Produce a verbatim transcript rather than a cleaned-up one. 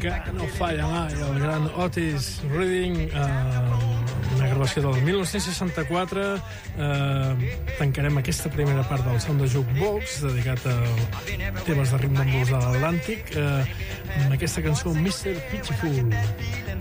que no falla mai, el gran Otis Redding, eh, una gravació del dinou seixanta-quatre. Eh, tancarem aquesta primera part del Sound of Jukebox, dedicat a temes de ritme and blues de l'Atlàntic, eh, amb aquesta cançó mister Pitiful.